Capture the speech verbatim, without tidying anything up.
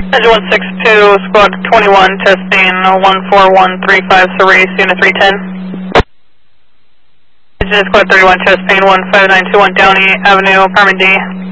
Engine one six two, squad twenty-one, testing one four one three five, Cerise, unit three ten. Engine squad thirty-one, testing one five nine two one, Downey Avenue, apartment D.